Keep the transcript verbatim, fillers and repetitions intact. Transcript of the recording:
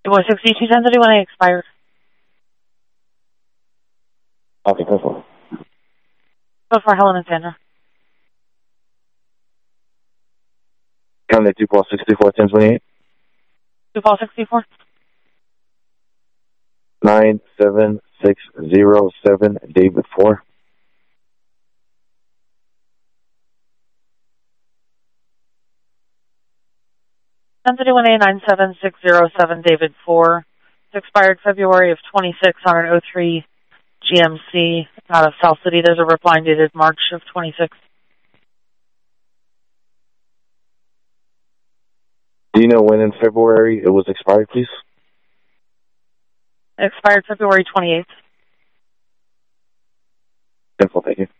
It was sixty-two ten thirty-one A expired. Okay, go for it. Go for Helen and Sandra. County two Paul sixty-four ten twenty-eight. two Paul sixty-four. nine seven six zero seven David four. ten thirty-one A nine seven six zero seven David four. It's expired February of twenty-six on an oh three G M C out of South City. There's a reply dated March of twenty-six. Do you know when in February it was expired, please? It expired February twenty-eighth. Simple, thank you.